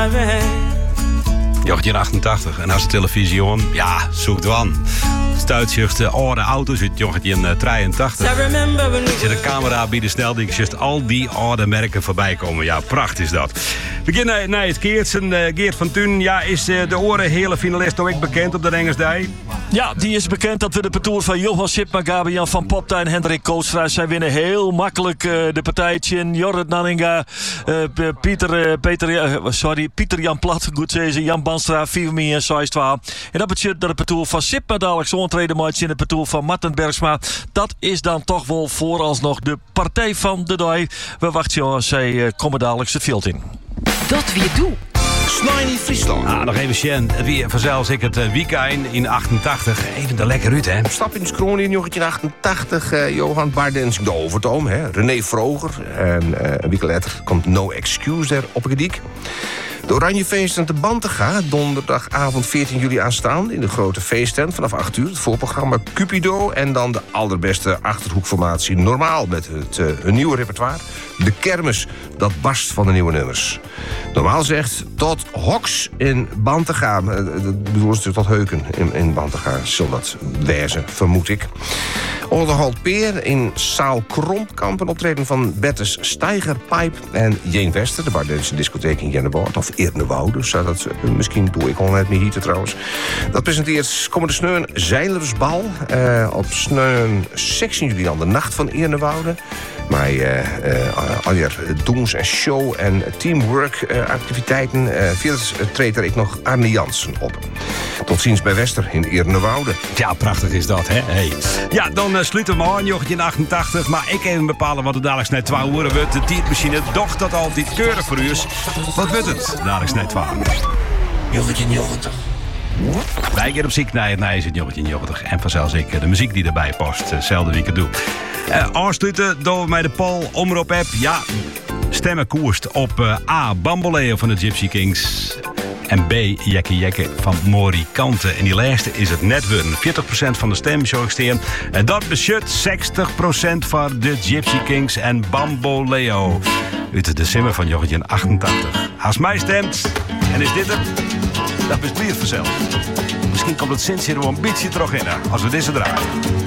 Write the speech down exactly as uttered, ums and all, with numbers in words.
negentien achtentachtig. En als de televisie om, ja, zoekt dan. Stuitzucht de oude auto's uit negentien drieëntachtig. Zit een camera bij de sneldienst, just al die oude merken voorbij komen. Ja, prachtig is dat. We beginnen naar het Geertsen. Uh, Geert van Thun, ja, is uh, de oren hele finalist ook bekend op de Rengersdij? Ja, die is bekend dat we de partour van Johan Sipma, Gabriel van Popta en Hendrik Koolstra. Zij winnen heel makkelijk uh, de partijtje. Jorrit Nanninga, uh, Pieter, uh, Peter, uh, sorry, Pieter Jan Plat, goed zeggen, Jan Banstra, Vivemi en zes twaalf. En dat betekent dat de partour van Sipma dadelijk zo'n tweede match in de partour van Marten Bergsma. Dat is dan toch wel vooralsnog de partij van de dag. We wachten, jongens, zij uh, komen dadelijk het veld in. Dat weer doe. Snijnie Friesland. Ah, nog even Sjen. Het weer vanzelfs ik het weekend in achtentachtig. Even er lekker uit, hè? Stap in de kroon in negentien achtentachtig. Uh, Johan Bardens de Overtoom. Hè? René Vroger. En uh, een week later komt No Excuse er op Gediek. De Oranje Feesten te Bantega, donderdagavond veertien juli aanstaande... in de grote feesttent vanaf acht uur. Het voorprogramma Cupido en dan de allerbeste Achterhoekformatie Normaal... met het uh, hun nieuwe repertoire. De Kermis, dat barst van de nieuwe nummers. Normaal zegt tot Hoks in Bantega. Uh, dat bedoelen ze tot Heuken in, in Bantega. Zal dat wezen, vermoed ik. Onderholt Peer in Zaal Krompkamp. Een optreden van Bettes Steigerpipe en Jeen Wester... de Bardense discotheek in Jenneboord. Of Eernewoude, zou dat uh, misschien doe ik al net meer hier trouwens. Dat presenteert komende sneun Zeilersbal. Uh, op sneun zestien juli dan de nacht van Eernewoude. Maar uh, uh, alweer doens en show en teamwork uh, activiteiten. Uh, Verder treedt er ik nog Arne Jansen op. Tot ziens bij Wester in Eernewoude. Ja, prachtig is dat, hè? Hey. Ja, dan uh, sluiten we aan, negentien achtentachtig. Maar ik even bepalen wat het dadelijk net twee uur wordt. De tijdmachine docht dat altijd keurig voor u is. Wat wordt het? Dadelijk net twee. negentien negentig. Wij gaan op ziek naar het Nijs in negentien negentig. En vanzelfs ik de muziek die erbij past. Hetzelfde wie ik het doe. Uh, aansluiten door mij de Paul Omroep app. Ja, stemmen koerst op uh, A. Bamboleo van de Gypsy Kings. En B. Jekke Jekke van Mori Kante. En die laatste is het net worden. veertig procent van de stem, zo ik steen. En dat beschut zestig procent van de Gypsy Kings en Bamboleo. Uit de simmer van negentien achtentachtig. Als mij stemt, en is dit het? Dat bespliert vanzelf. Misschien komt het sinds hier wel een beetje terug in, als we deze draaien.